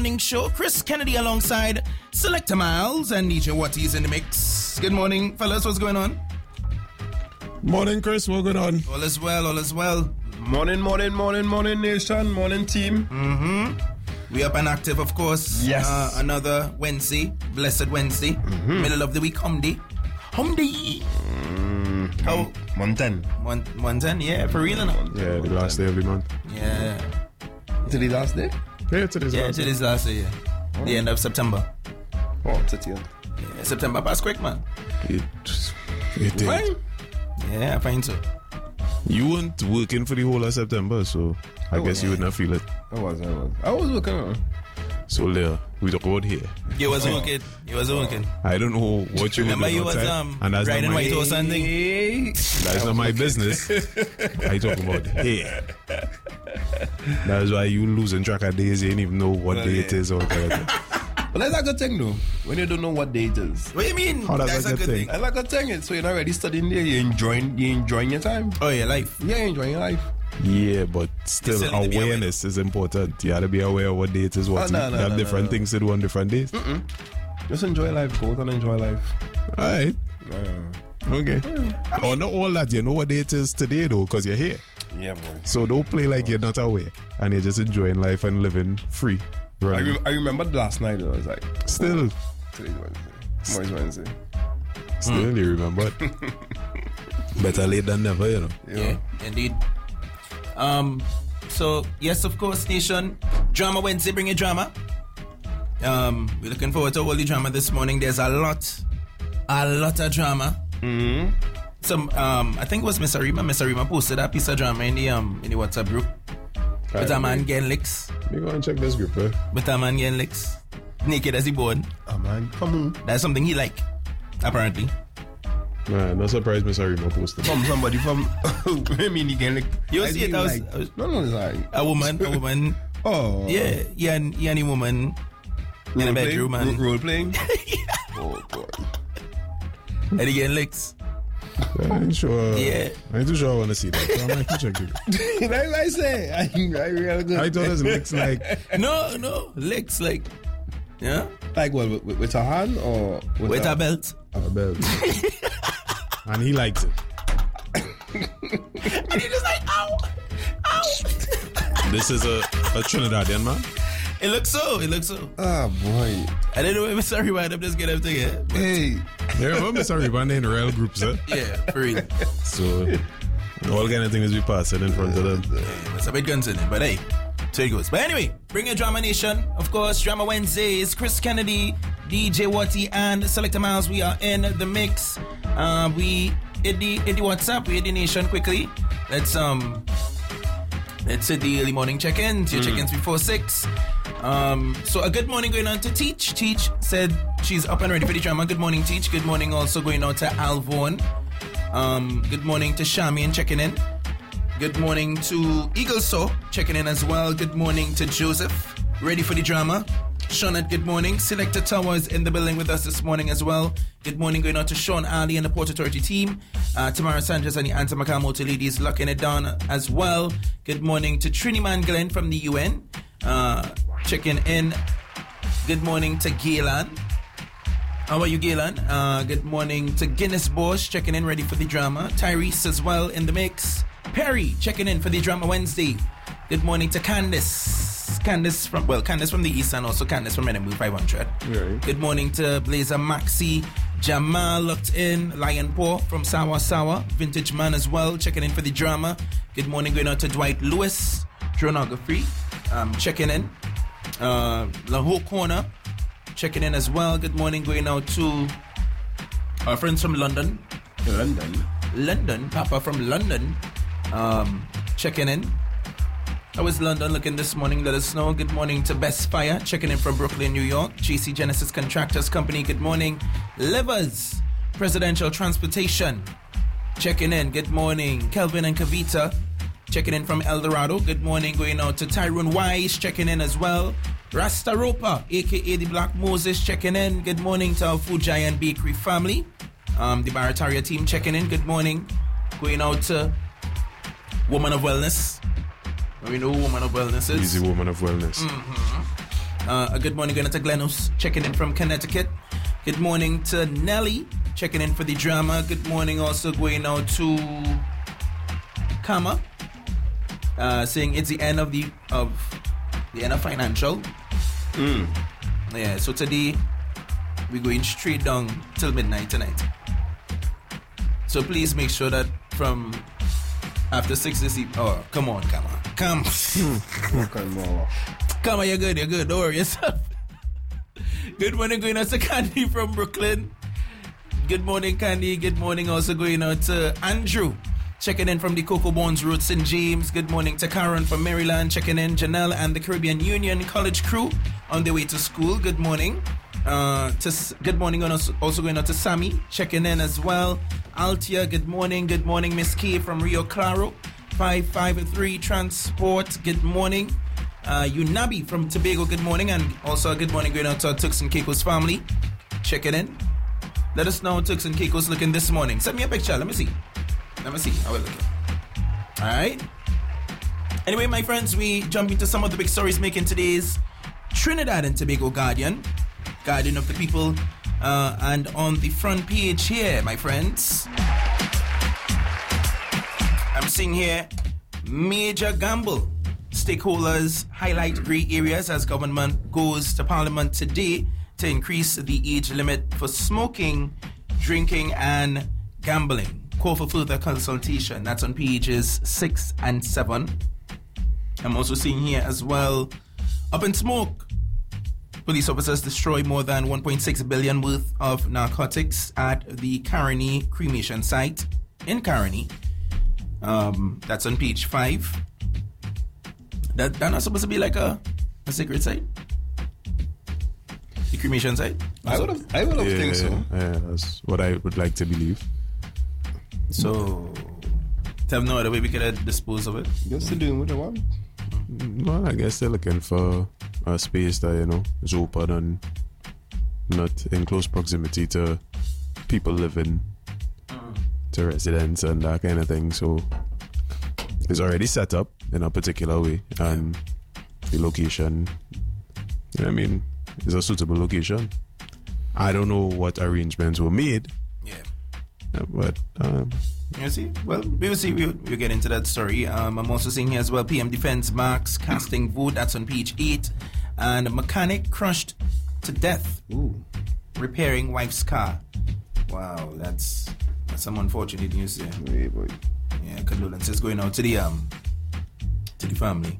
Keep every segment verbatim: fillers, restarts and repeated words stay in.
morning show. Chris Kennedy alongside Selector Miles and D J Watty's in the mix. Good morning, fellas. What's going on? Morning, Chris. What's going on? All is well, all is well. Morning, morning, morning, morning, nation. Morning, team. Mm-hmm. We up and active, of course. Yes. Uh, another Wednesday. Blessed Wednesday. Mm-hmm. Middle of the week, Humday. Humday. Mm, How? Month ten. One, one ten, yeah, for real now. Yeah, the last day of the month. Yeah. Till the last day? Yeah, today's Yeah, last day. today's last day, yeah. Oh. The end of September. Oh, it's at the end. Yeah, September passed quick, man. It, it did. Fine. Yeah, I find so. You weren't working for the whole of September, so I, I guess was. you would not feel it. I was, I was. I was looking on. So there, we talk about here. You was working. You was working. I don't know what you were Remember doing you was outside, um and that's not riding my, white horse and thing? Hey. that's not my business. I talk about here. That's why you losing track of days. You ain't even know what Well, day yeah. it is or whatever. But that's a good thing, though. When you don't know what day it is. What do you mean? How that's a good thing? That's a good thing. So you're not already studying there. You're enjoying, you're enjoying your time. Oh, yeah, life. Yeah, you're enjoying your life. Yeah, but still, still need to be awareness is important. You have to be aware of what day it is. What Oh, no, you no, have no, different no, no. things to do on different days. Mm-mm. Just enjoy life. Go out and enjoy life. All right. Uh, Okay. Oh, not all that. You know what day it is today, though, because you're here. yeah, boy. So don't play like you're not aware and you're just enjoying life and living free. I, Running. re- I remember last night. I was like, Still, today's Wednesday. Tomorrow's Wednesday. still you remember. Better late than never, you know. Yeah, indeed. Um, so yes, of course, Nation. Drama Wednesday, bring your drama. Um, we're looking forward to all the drama this morning. There's a lot, a lot of drama. Mm-hmm. Some, um, I think it was Miss Arima. Miss Arima posted a piece of drama in the um in the WhatsApp group. With a man getting licks. You go and check this group, eh? With a man getting licks. Naked as he born. Oh, man. Come on. That's something he like, apparently. Nah, not surprised Miss Arima posted. From somebody from... I mean, you can like... You see it, I was- like, I was- no, no, it's like... A woman, a woman. Oh. Yeah, yeah, and, yeah, and a woman in a Role bedroom playing? and, Role playing? Oh, God. and he getting licks. I ain't sure. Yeah. I ain't too sure I want to see that. So I might check it. That's what I say. I, I really good. I thought it looks like No, no, licks like, yeah, Like what, with, with a hand or... With, with a belt. a belt. And he likes it. And he just like, ow, ow. This is a, a Trinidadian man. It looks so, it looks so. Oh, boy. I didn't know if it's sorry, but I'm just getting everything, yeah. But, Hey. Yeah, remember Miss Arima in real groups, eh? yeah, for real. So, all kind of things we pass it in front of them. Yeah, it's a bit concerning, but hey, so it goes. But anyway, bring your Drama Nation. Of course, Drama Wednesdays, Chris Kennedy, D J Watty, and Selector Miles. We are in the mix. Uh, we hit the, hit the WhatsApp, we hit the Nation quickly. Let's um, let's hit the early morning check-ins. Your check-ins before six. Um, so a good morning going on to Teach. Teach said she's up and ready for the drama. Good morning, Teach. Good morning also going on to Alvon. Um, good morning to Shamian checking in. Good morning to Eagle So checking in as well. Good morning to Joseph. Ready for the drama. Shawnette, good morning. Selector Towers in the building with us this morning as well. Good morning going on to Sean Ali and the Port Authority team. Uh, Tamara Sanchez and the Anta Makamoto ladies locking it down as well. Good morning to Triniman Glenn from the U N. Uh, checking in. Good morning to Galen. How are you, Galen? Uh, good morning to Guinness Bosch checking in, ready for the drama. Tyrese as well in the mix. Perry checking in for the drama Wednesday. Good morning to Candice. Candice from, well, Candice from the East and also Candice from N M W five hundred. Right. Good morning to Blazer Maxi. Jamal locked in. Lion Paw from Sawa Sawa. Vintage Man as well checking in for the drama. Good morning going out to Dwight Lewis. Dronography. Um, checking in. Uh, La Ho Corner checking in as well. Good morning going out to our friends from London. London. London, Papa from London, um, checking in. How is London looking this morning? Let us know. Good morning to Best Fire, checking in from Brooklyn, New York. G C Genesis Contractors Company, good morning. Livers, Presidential Transportation, checking in. Good morning. Kelvin and Kavita, checking in from El Dorado. Good morning going out to Tyrone Wise, checking in as well. Rasta Ropa, aka the Black Moses, checking in. Good morning to our Food Giant Bakery family. Um, the Barataria team checking in. Good morning. Going out to Woman of Wellness. We know who Woman of Wellness is. Easy Woman of Wellness. Mm-hmm. Uh, a good morning going out to Glenus, checking in from Connecticut. Good morning to Nelly, checking in for the drama. Good morning also going out to Kama, uh, saying it's the end of the of the end of financial. Mm. Yeah, so today we're going straight down till midnight tonight. So please make sure that from after six this evening. Oh, come on, come on, come. Come on, you're good, you're good. Don't worry yourself. Good morning, going out to Candy from Brooklyn. Good morning, Candy. Good morning, also going out to Andrew, checking in from the Cocoa Bones Road, Saint James. Good morning to Karen from Maryland, checking in. Janelle and the Caribbean Union College crew on their way to school. Good morning. Uh, to good morning, also going out to Sammy, checking in as well. Altia, good morning. Good morning, Miss K from Rio Claro. five five three Transport, good morning. Uh, Unabi from Tobago, good morning. And also a good morning going out to our Turks and Caicos family, checking in. Let us know how Turks and Caicos looking this morning. Send me a picture, let me see. Let me see how we're looking. Alright. Anyway, my friends, we jump into some of the big stories making today's Trinidad and Tobago Guardian. Guardian of the people. Uh, and on the front page here, my friends, I'm seeing here, major gamble. Stakeholders highlight grey areas as government goes to Parliament today to increase the age limit for smoking, drinking and gambling. Call for further consultation. That's on pages six and seven. I'm also seeing here as well, Up in Smoke. Police officers destroy more than one point six billion worth of narcotics at the Caroni cremation site in Caroni. Um, that's on page five. That that's not supposed to be like a, a secret site? The cremation site? I would have I would have yeah, think so. Yeah, that's what I would like to believe. So to have no other way we could have disposed of it. Just to do what they want. Well, I guess they're looking for a space that, you know, is open and not in close proximity to people living, mm. to residents and that kind of thing. So it's already set up in a particular way, and the location, I mean, is a suitable location. I don't know what arrangements were made. Yeah. But um, you see, well, we will see. We'll, we'll get into that story. Um, I'm also seeing here as well, P M Defense marks casting vote. That's on page eight. And a mechanic crushed to death. Ooh. Repairing wife's car. Wow, that's that's some unfortunate news there. Hey, boy. Yeah, condolences going out to the um to the family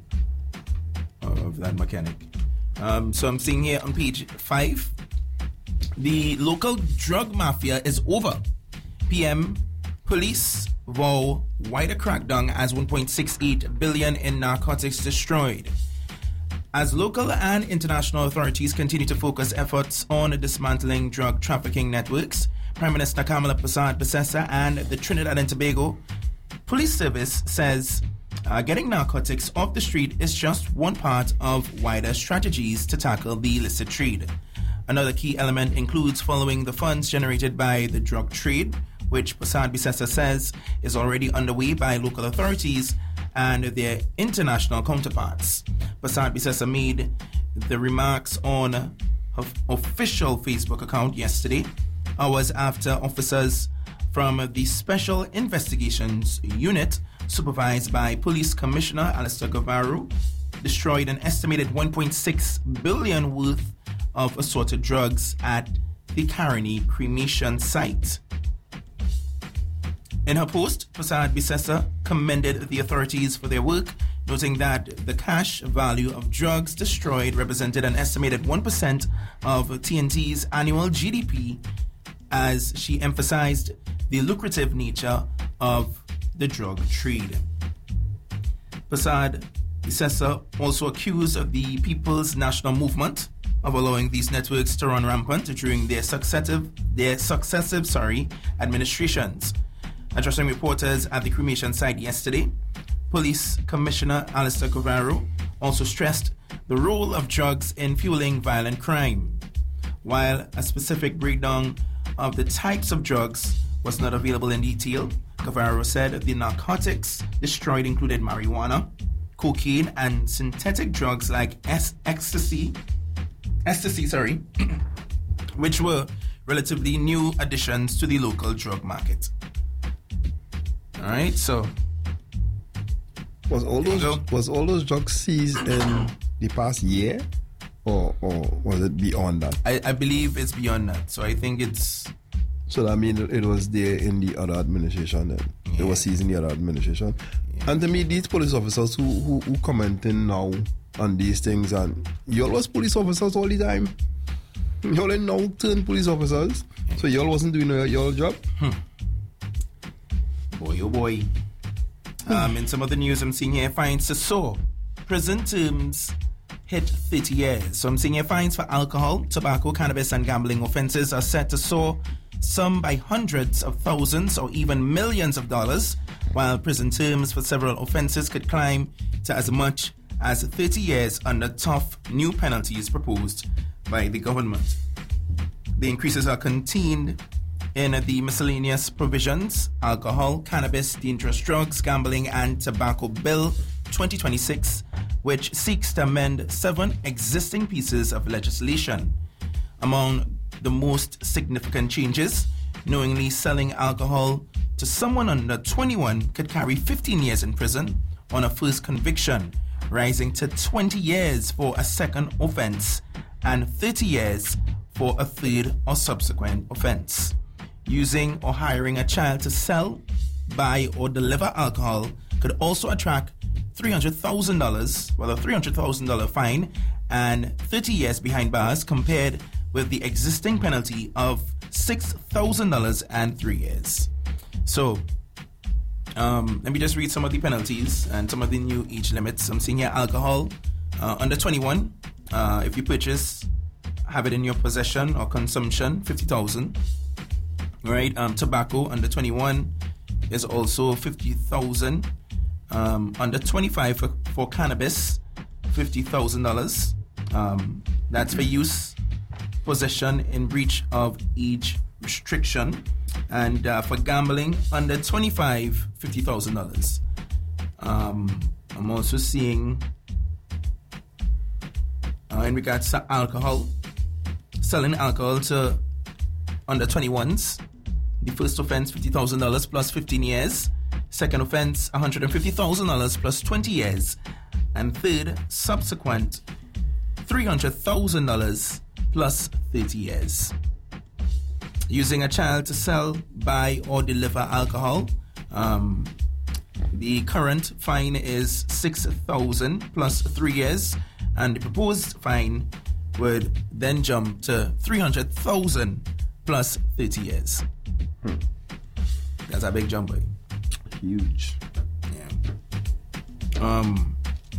of that mechanic. Um, so I'm seeing here on page five, the local drug mafia is over. P M police vow wider crackdown as one point six eight billion in narcotics destroyed. As local and international authorities continue to focus efforts on dismantling drug trafficking networks, Prime Minister Kamala Persad-Bissessar and the Trinidad and Tobago Police Service says uh, getting narcotics off the street is just one part of wider strategies to tackle the illicit trade. Another key element includes following the funds generated by the drug trade, which Persad-Bissessar says is already underway by local authorities and their international counterparts. Persad-Bissessar made the remarks on her official Facebook account yesterday, hours after officers from the Special Investigations Unit, supervised by Police Commissioner Alistair Guevara, destroyed an estimated one point six billion worth of assorted drugs at the Caroni cremation site. In her post, Persad-Bissessar commended the authorities for their work, noting that the cash value of drugs destroyed represented an estimated one percent of T N T's annual G D P, as she emphasized the lucrative nature of the drug trade. Persad-Bissessar also accused the People's National Movement of allowing these networks to run rampant during their successive, their successive sorry, administrations. Addressing reporters at the cremation site yesterday, Police Commissioner Alistair Guevara also stressed the role of drugs in fueling violent crime. While a specific breakdown of the types of drugs was not available in detail, Guevara said the narcotics destroyed included marijuana, cocaine, and synthetic drugs like S- ecstasy, ecstasy, sorry, which were relatively new additions to the local drug market. All right, so was all There you those go. was all those drugs seized in the past year, or or was it beyond that? I, I believe it's beyond that. So I think it's So that means it was there in the other administration then. Yeah. It was seized in the other administration. And to me, these police officers who, who who commenting now on these things, and y'all was police officers all the time. Y'all ain't now turned police officers. So y'all wasn't doing your, your job. boy, oh boy. Um, in some other news, I'm seeing here fines to soar. Prison terms hit thirty years. So I'm seeing here fines for alcohol, tobacco, cannabis, and gambling offenses are set to soar, some by hundreds of thousands or even millions of dollars, while prison terms for several offenses could climb to as much as thirty years under tough new penalties proposed by the government. The increases are contained in the miscellaneous provisions, alcohol, cannabis, dangerous drugs, gambling, and tobacco bill twenty twenty-six, which seeks to amend seven existing pieces of legislation. Among the most significant changes, knowingly selling alcohol to someone under twenty-one could carry fifteen years in prison on a first conviction, rising to twenty years for a second offense and thirty years for a third or subsequent offense. Using or hiring a child to sell, buy, or deliver alcohol could also attract three hundred thousand dollars, well, a three hundred thousand dollars fine and thirty years behind bars, compared with the existing penalty of six thousand dollars and three years. So, um, let me just read some of the penalties and some of the new age limits. I'm seeing here alcohol, uh, under twenty-one, uh, if you purchase, have it in your possession or consumption, fifty thousand dollars. Right, um, tobacco under twenty-one is also fifty thousand dollars. Um, under twenty-five for, for cannabis, fifty thousand dollars. Um, that's for use, possession in breach of age restriction. And uh, for gambling, under twenty-five, fifty thousand dollars. Um, I'm also seeing, uh, in regards to alcohol, selling alcohol to under twenty-ones. The first offense, fifty thousand dollars plus fifteen years. Second offense, one hundred fifty thousand dollars plus twenty years. And third, subsequent, three hundred thousand dollars plus thirty years. Using a child to sell, buy, or deliver alcohol. Um, the current fine is six thousand dollars plus three years. And the proposed fine would then jump to three hundred thousand dollars plus thirty years. Hmm. That's a big jump, boy. Huge. Yeah. Um.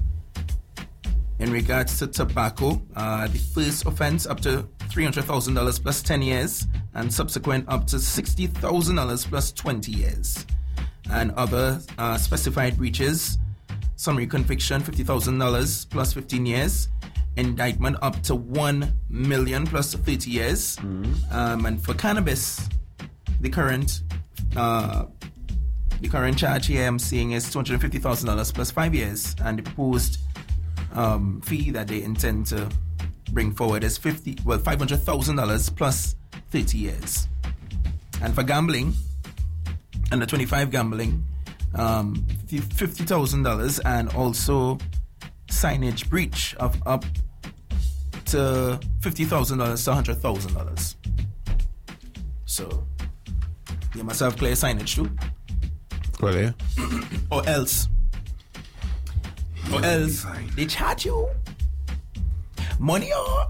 In regards to tobacco, uh, the first offense up to three hundred thousand dollars plus ten years, and subsequent up to sixty thousand dollars plus twenty years. And other uh, specified breaches, summary conviction, fifty thousand dollars plus fifteen years. Indictment up to one million plus thirty years. Mm-hmm. Um, and for cannabis, the current uh, the current charge here I'm seeing is two hundred fifty thousand dollars plus five years, and the proposed um, fee that they intend to bring forward is fifty well five hundred thousand dollars plus thirty years. And for gambling, under twenty-five gambling, um, fifty thousand dollars, and also signage breach of up to fifty thousand dollars to one hundred thousand dollars. So, you must have clear signage too. Well, yeah. Or else, or else, they charge you money or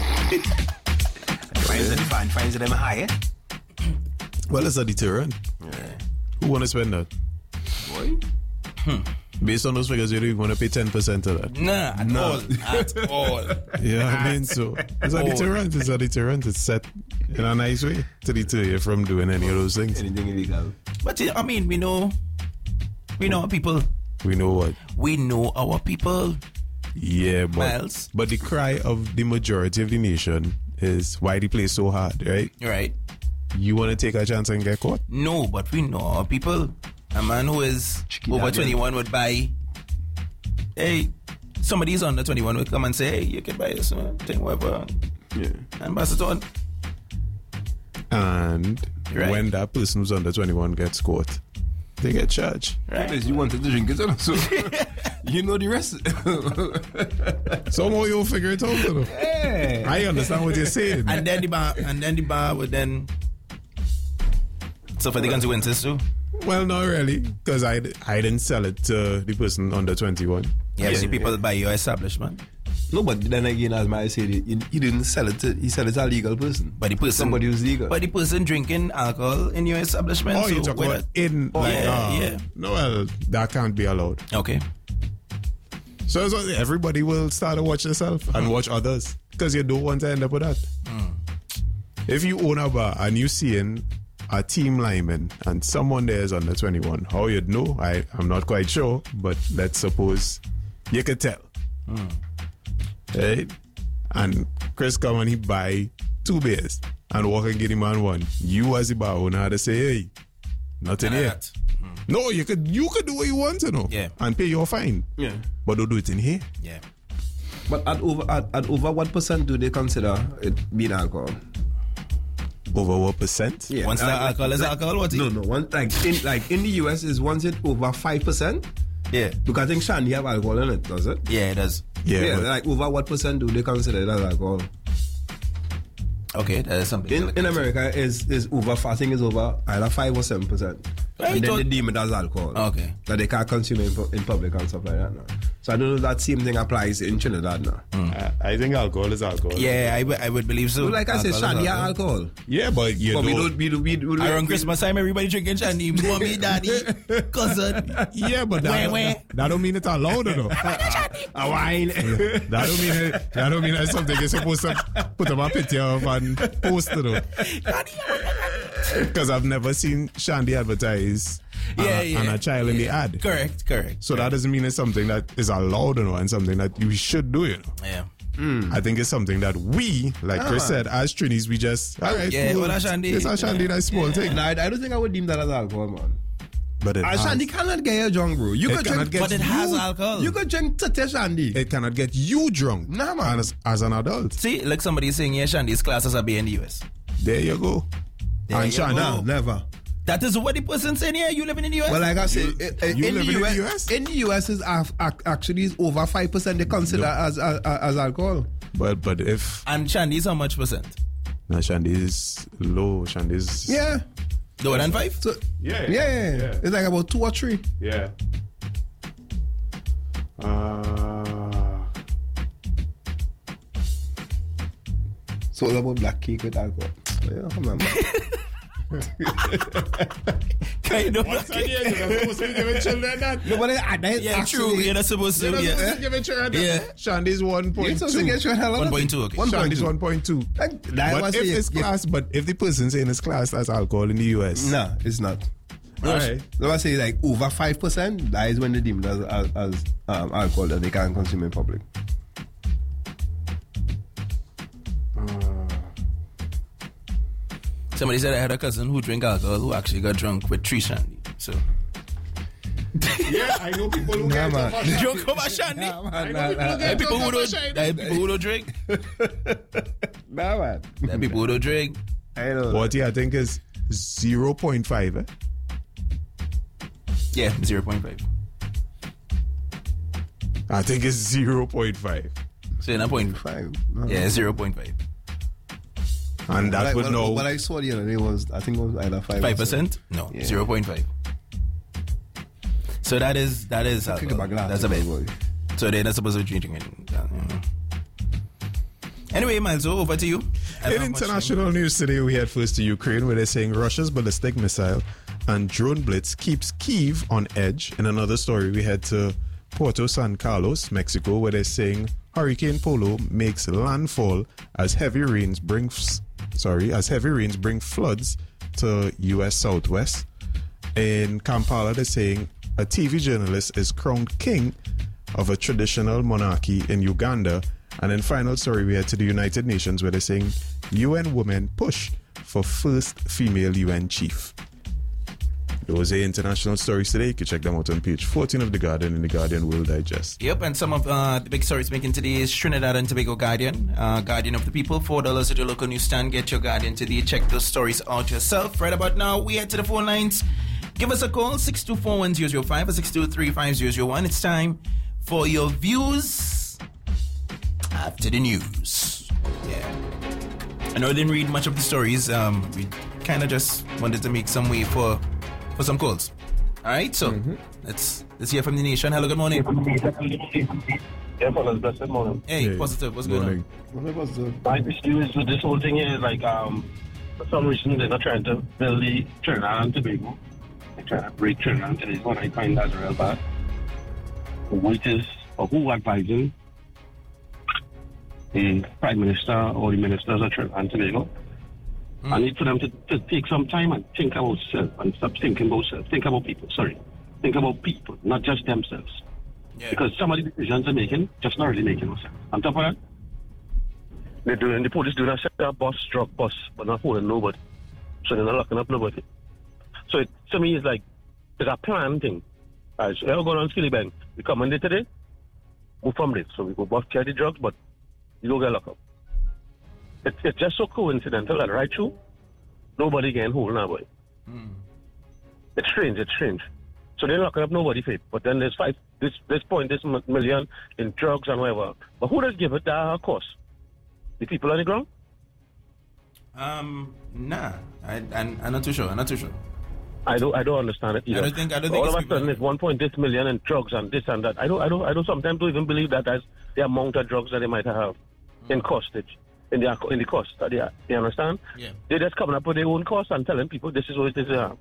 Fines and fine, fines them higher. Well, it's a deterrent. Yeah. Who want to spend that? Boy. Hmm. Based on those figures, you don't even want to pay ten percent of that. nah at No. all, at all. Yeah, I mean, so it's a Oh. deterrent. It's a deterrent. It's set in a nice way to deter you from doing any of those things. Anything illegal. But I mean, we know, we know our people. We know what. We know our people. Yeah, but Miles. but the cry of the majority of the nation is why they play so hard, right? Right? You want to take a chance and get caught? No, but we know our people. A man who is Chicky over Daniel. twenty-one would buy, hey, somebody's under twenty-one will come and say, hey, you can buy this uh, thing, whatever, Yeah. and pass it on. And Right. when that person who's under twenty-one gets caught, they get charged. Right? You wanted to drink it, so you know the rest. Somehow you'll figure it out, you know. Hey. I understand what you're saying. And then the bar, and then the bar would then suffer the consequences too. Well, not really, because I, I didn't sell it to the person under twenty-one. Yeah, but the people buy your establishment. No, but then again, as I said, he, he didn't sell it to, he sold it to a legal person. But the person, Somebody who's legal. But the person drinking alcohol in your establishment. Oh, you so talk whether- about in. Oh, like, yeah, uh, yeah. No, well, that can't be allowed. Okay. So, so everybody will start to watch themselves and watch others because you don't want to end up with that. Mm. If you own a bar and you seeing a team lineman and someone there is under twenty-one, how you'd know, I, I'm not quite sure, but let's suppose you could tell. Mm. Right? And Chris come and he buy two beers and walk and get him on one. You as the bar owner had to say, hey, nothing None of here. that. No, you could you could do what you want to know. Yeah. And pay your fine. Yeah. But don't do it in here. Yeah. But at over at, at over what percent do they consider it being alcohol? Over what percent? Yeah. Once the alcohol is alcohol, what? No, no. One like in like in the U S is once it over five percent. Yeah. Because I think Shandy have alcohol in it, does it? Yeah, it does. Yeah. Yeah, but like over what percent do they consider it as alcohol? Okay, that is something. In in America is is over I think is over either five or seven percent. Right, And then so- they deem it as alcohol. Okay. That they can't consume it in, pu- in public and stuff like that now. So I don't know if that same thing applies in Trinidad now. I, I think alcohol is alcohol. Yeah, I, w- I would believe so. Well, like I said, Alcohol is Shandy have alcohol. alcohol. Yeah, but you But we don't. don't we do we do we, Around we- Christmas time, everybody drinking shandy. Mommy, daddy, cousin. Yeah, but that, Where, where? that, that don't mean it's allowed, though. a wine. That don't mean it, that don't mean it's something you're supposed to put up a picture of and post it, though. Because I've never seen Shandy advertise Yeah, and, a, yeah, and a child in the yeah. ad. Correct, correct. So that doesn't mean it's something that is allowed, you know, and something that you should do, you know. Yeah. I think it's something that we, like Chris said, as Trinis, we just, all right, Yeah, cool. well, a shandy. It's a shandy, nice small thing. Nah, I, I don't think I would deem that as alcohol, man. But it, A has, shandy cannot get you drunk, bro. You It could cannot drink, get But it has you, alcohol. You could drink tete shandy. it cannot get you drunk. Nah, man. As, as an adult. See, like somebody saying, yeah, shandy's classes are being in the U S. There you go. There and you Shandy, go. No, never. That is what the person saying here. You living in the U S? Well, like I said, i- i- you in, the living in the U S, U S? in the U S is af- ac- actually is over five percent they consider No. as, as as alcohol. But but if and shandy's how much percent? no, Shandy is low, Shandy is Yeah. Lower than five? So Yeah, yeah, yeah, yeah. It's like about two or three. yeah. Uh, So it's about black cake with alcohol. Yeah, come on, man. Kind of. you're supposed to be giving children that. No, but I, I, Yeah, true. You're not supposed to. You're Yeah. supposed to give children that. Yeah. Shandy's one You're point supposed to two. get your hell out of it. one point two, okay. one point Shandy's two. one point two. Like, that But was if the- it's yeah. class, but if the person saying it's classed as alcohol in the U S, Nah, it's not. Alright. Let me say like over five percent. That is when they deem it as, as, as um, alcohol that they can't consume in public. Somebody said I had a cousin who drank alcohol who actually got drunk with three shandy. So. yeah, I know people who Nah, get man. off of Drunk over shandy? Nah, man, I nah, know nah, people There are get people who off of don't, shandy. there are people who don't drink. nah, man. There are people who don't drink. I know. What I think is zero point five. Eh? Yeah, zero point five. I think it's zero point five. So in a point. Five. No. Yeah, zero point five. And that What I, would what, know. what I saw the other day was, I think it was either five. Five percent? No, Yeah. zero point five. So that is that is Kick alcohol. my glass. That's a bit. boy. So they're not supposed to be drinking it. Uh, you know. Anyway, Miles, over to you. I don't In have much international news today, we head first to Ukraine, where they're saying Russia's ballistic missile and drone blitz keeps Kyiv on edge. In another story, we head to Puerto San Carlos, Mexico, where they're saying Hurricane Polo makes landfall as heavy rains bring, f- sorry, as heavy rains bring floods to U S Southwest. In Kampala, they're saying a T V journalist is crowned king of a traditional monarchy in Uganda. And then final story, we head to the United Nations, where they're saying U N women push for first female U N chief. Those are international stories today. You can check them out on page fourteen of The Guardian and The Guardian World Digest. Yep, and some of uh, the big stories making today is Trinidad and Tobago Guardian, uh, Guardian of the People, four dollars at your local newsstand. Get your Guardian today. Check those stories out yourself. Right about now, we head to the phone lines. Give us a call, six two four one zero zero five or six two three five zero zero one. It's time for your views after the news. Yeah. I know I didn't read much of the stories. Um, we kind of just wanted to make some way for for some calls. All right, so mm-hmm. let's let's hear from the nation. Hello, good morning. Yeah, fellas, blessed morning. Hey, hey, positive. What's going on? My issue is with this whole thing is like um, for some reason they're not trying to build the Trinidad and Tobago. They're trying to break Trinidad and Tobago, and I find that's real bad. What is or who advising the Prime Minister or the Ministers of Trinidad and Tobago? Mm. I need for them to, to take some time and think about self and stop thinking about self. Think about people, sorry. Think about people, not just themselves. Yeah. Because some of the decisions they're making, just not really making no sense. On top of that, they're doing, the police doing a set up bus, drug bus, but not holding nobody. So they're not locking up nobody. So it, to me, it's like, it's a plan thing. Alright, so we're going on Skilly Bank. We come in there today, move from this. So we go bust carry the drugs, but you don't get locked up. It's, it's just so coincidental that right through, nobody getting hold now, boy. Mm. It's strange, it's strange. So they're locking up nobody for it. But then there's five, this this point, this million in drugs and whatever. But who does give it that cost? The people on the ground? Um, nah. I, I'm, I'm not too sure. I'm not too sure. I don't I don't understand it either. I don't think, I don't think all of a sudden it's one point this million in drugs and this and that. I don't I don't I don't sometimes don't even believe that as the amount of drugs that they might have mm. in costage. In the in the cost that they are, you understand? Yeah. They're just coming up with their own cost and telling people this is what it is. Uh,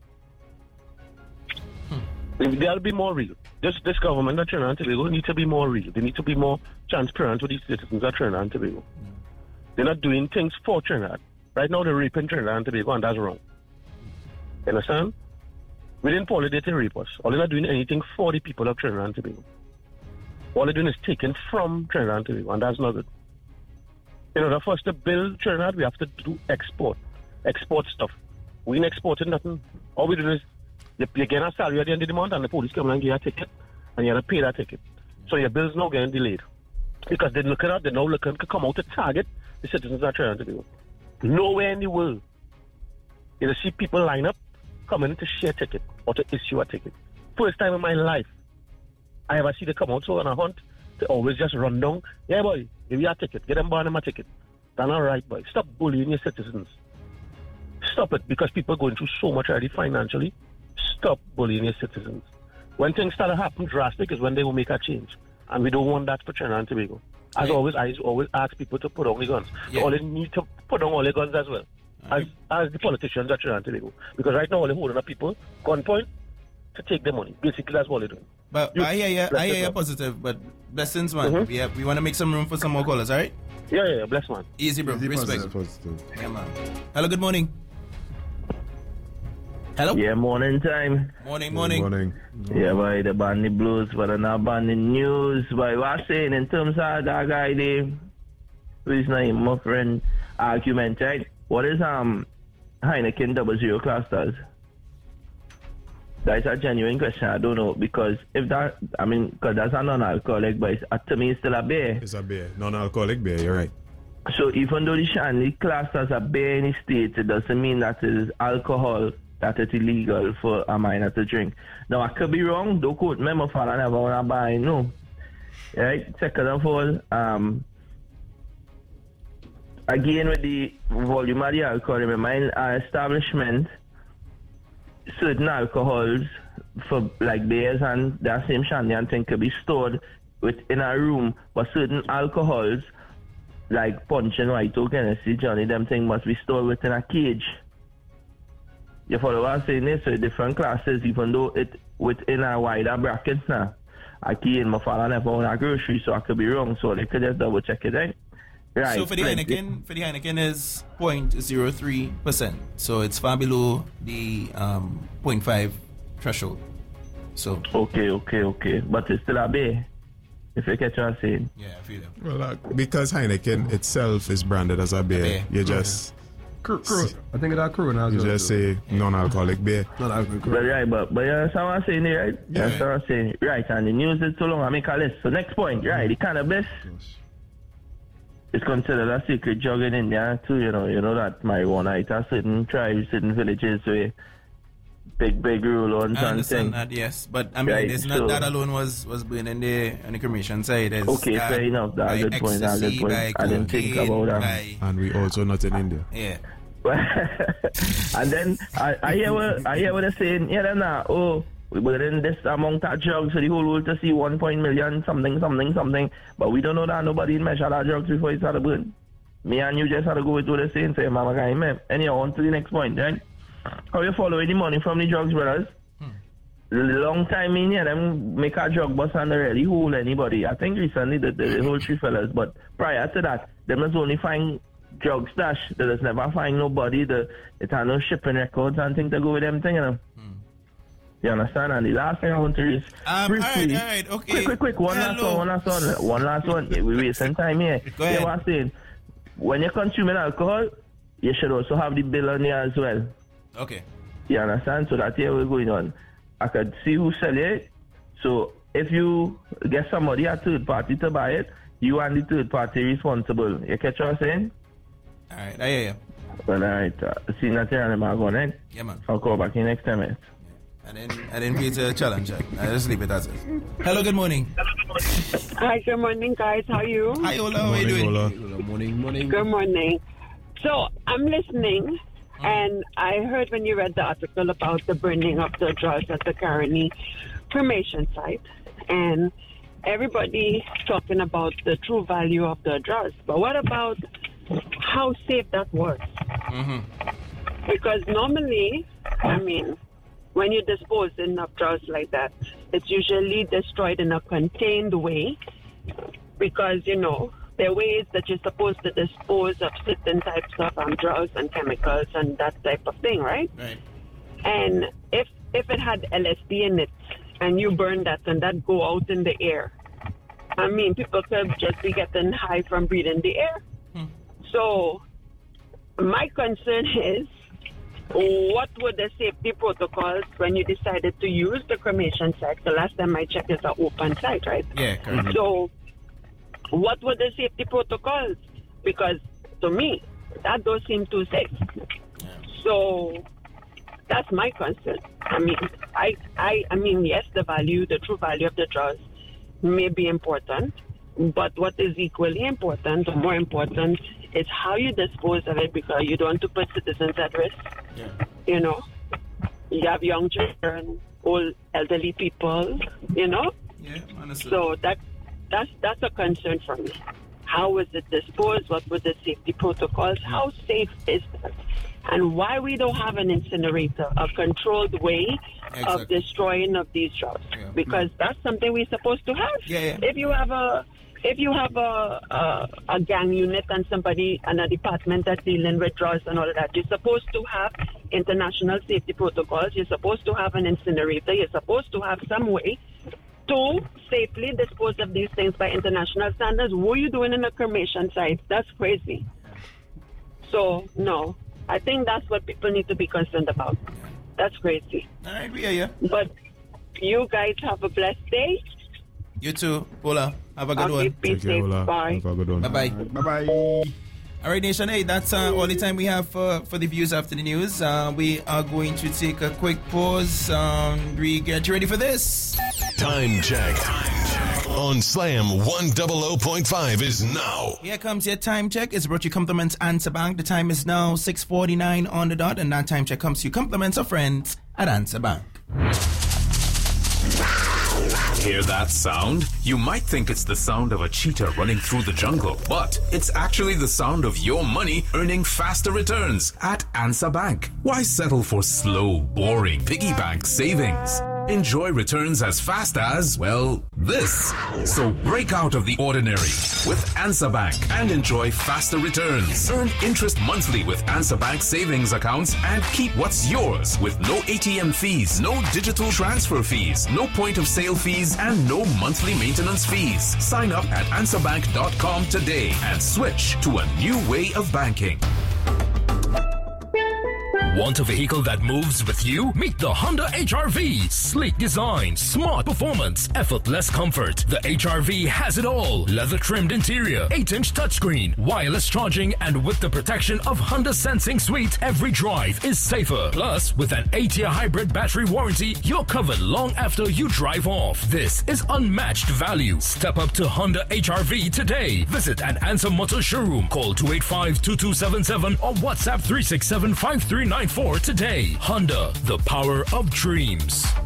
hmm. They'll be more real. This this government of Trinidad and Tobago need to be more real. They need to be more transparent with these citizens of Trinidad and Tobago. Yeah. They're not doing things for Trinidad. Right now they're raping Trinidad and Tobago, and that's wrong. You understand? We didn't Paul they to rape us. All they're not doing anything for the people of Trinidad and Tobago. All they're doing is taking from Trinidad and Tobago, and that's not good. In order for us to build Trinidad, we have to do export, export stuff. We ain't exporting nothing. All we do is you, you get a salary at the end of the month, and the police come and give you a ticket, and you have to pay that ticket. So your bills now getting delayed because they're looking at, they're now looking to come out to target the citizens of Trinidad and Tobago. Nowhere in the world you see people line up coming to share a ticket or to issue a ticket. First time in my life I ever see them come out so on a hunt. They always just run down. Yeah, boy, give you a ticket. Get them born them a ticket. That's not right, boy. Stop bullying your citizens. Stop it, because people are going through so much already financially. Stop bullying your citizens. When things start to happen drastic is when they will make a change. And we don't want that for Trinidad and Tobago. As right. always, I always ask people to put down the guns. Yeah. So all they need to put down all their guns as well. Right. As, as the politicians of Trinidad and Tobago. Because right now all they're holding up people, gunpoint, to take their money. Basically, that's what they're doing. But you, I hear you, I hear you positive, but blessings, man. Mm-hmm. We have, we want to make some room for some more callers, all right? Yeah, yeah, yeah. Bless, man. Easy, bro. Easy, Respect. Positive, positive. Yeah, man. Hello, good morning. Hello? Yeah, morning time. Morning, morning. Good morning. Yeah, boy, the band the blues, but not band the news. Boy, what saying in terms of that guy there, who is not my friend, argument, right? What is um Heineken double zero clusters? That's a genuine question. I don't know, because if that, I mean, because that's a non-alcoholic, but it's, uh, to me it's still a beer. It's a beer, non-alcoholic beer. You're right. So even though the Shanley classed as a beer in the States, it doesn't mean that it is alcohol, that it's illegal for a minor to drink. Now I could be wrong. Don't quote me. My father never wanna buy. No, right? Second of all, um, again with the volume of the alcohol, remember in our establishment, certain alcohols for like beers and that same shandy and thing could be stored within a room, but certain alcohols like punch and white oak, Hennessy, Johnny, them thing must be stored within a cage. You follow what I'm saying? This so different classes, even though it within a wider bracket now. Again, my father never owned a grocery, so I could be wrong, so they could just double check it, right? Right. So for the Heineken, for the Heineken is zero point zero three percent. So it's far below the um, zero point five threshold. So okay, okay, okay, but it's still a beer. If you catch what I'm saying. Yeah, I feel it. Well, uh, because Heineken itself is branded as a beer, a beer. you just Cor- cor- I think that Corona as You well. just too. say non-alcoholic beer. Not alcohol. But right, but but you understand what I'm saying here, right? You Yeah. understand what I'm saying? Right, and the news is so long, I make a list. So next point, right, the cannabis is considered a secret drug in India too, you know. You know that marijuana, it has certain tribes, certain villages where big, big rule on I understand something. that, yes. But I mean, Right, it's not so- that alone was, was being in the, on the cremation side. There's, Okay, uh, fair enough. That's a by good point. That's a good ecstasy, point. by I didn't think cocaine, about that. by- And we also not in India. yeah. And then I, I hear what I hear what they're saying. Yeah, then uh, oh, we were in this amount of drugs for the whole world to see one point million something something something, but we don't know that nobody measured that drugs before it started burn. Me and you just had to go with what they're saying. Say, Mama, guy, man. Anyhow, on to the next point, right? How you following the money from the drugs brothers? Long time in here, them make a drug bust and they really hold anybody. I think recently the, the, the whole three fellas, but prior to that, them was only find drug stash. They just never find nobody. The it had no shipping records and things to go with them thing, you know. You understand? And the last thing I want to is Um, briefly, alright, alright, okay. quick, quick, quick, one Hello. last one, one last one, one last one. We wasting time here. Go ahead. You know what I'm saying? When you're consuming alcohol, you should also have the bill on you as well. Okay. You understand? So that's here we're going on. I could see who sell it. So if you get somebody, a third party to buy it, you and the third party responsible. You catch what I'm saying? Alright, I hear you. Well, alright. Uh, see nothing on the mark on it. Yeah, man. I'll call back in next time. Eh? I didn't, I didn't create a challenge. I just leave it as it. Hello, good morning. Hi, good morning, guys. How are you? Hi, Ola. How are you doing? Ola. Morning, morning. Good morning. So I'm listening, and I heard when you read the article about the burning of the drugs at the Caroni cremation site, and everybody talking about the true value of the drugs. But what about how safe that was? Mm-hmm. Because normally, I mean, when you dispose of drugs like that, it's usually destroyed in a contained way because, you know, there are ways that you're supposed to dispose of certain types of um, drugs and chemicals and that type of thing, right? Right. And if if it had L S D in it and you burn that and that go out in the air, I mean, people could just be getting high from breathing the air. Hmm. So my concern is, what were the safety protocols when you decided to use the cremation site? The last time I checked, it's an open site, right? Yeah, correct. So what were the safety protocols? Because to me, that does seem too safe. So that's my concern. I mean, I, I, I mean, yes, the value, the true value of the drugs may be important, but what is equally important, or more important, is how you dispose of it, because you don't want to put citizens at risk. Yeah. You know, you have young children, old, elderly people. You know, Yeah, honestly. so that that's that's a concern for me. How was it disposed? What were the safety protocols? How safe is that? And why we don't have an incinerator, a controlled way Exactly. of destroying of these drugs? Yeah. Because that's something we're supposed to have. Yeah, yeah. If you have a if you have a, a a gang unit and somebody and a department that's dealing with drugs and all of that, you're supposed to have international safety protocols. You're supposed to have an incinerator. You're supposed to have some way to safely dispose of these things by international standards. What are you doing in a cremation site? That's crazy. So, no. I think that's what people need to be concerned about. That's crazy. All right, we hear you. But you guys have a blessed day. You too, Ola. Have a good Okay, one. be Take care, safe. Ola. Bye. Have a good one. Bye-bye. Bye-bye. All right, Nation. Hey, that's uh, all the time we have for, for the views after the news. Uh, we are going to take a quick pause. Um, we get you ready for this. Time check. On Slam one hundred point five is now. Here comes your time check. It's brought to you compliments Answer Bank. The time is now six forty-nine on the dot, and that time check comes to you compliments of friends at Answer Bank. Hear that sound? You might think it's the sound of a cheetah running through the jungle, but it's actually the sound of your money earning faster returns at Answer Bank. Why settle for slow, boring piggy bank savings? Enjoy returns as fast as, well, this. So break out of the ordinary with Answer Bank and enjoy faster returns. Earn interest monthly with Answer Bank savings accounts and keep what's yours with no A T M fees, no digital transfer fees, no point of sale fees, and no monthly maintenance fees. Sign up at answer bank dot com today and switch to a new way of banking. Want a vehicle that moves with you? Meet the Honda H R V. Sleek design, smart performance, effortless comfort. The H R V has it all. Leather-trimmed interior, eight inch touchscreen, wireless charging, and with the protection of Honda Sensing Suite, every drive is safer. Plus, with an eight-year hybrid battery warranty, you're covered long after you drive off. This is unmatched value. Step up to Honda H R V today. Visit an Answer Motor showroom. Call two eight five, two two seven seven or WhatsApp three six seven, five three nine four today. Honda, the power of dreams.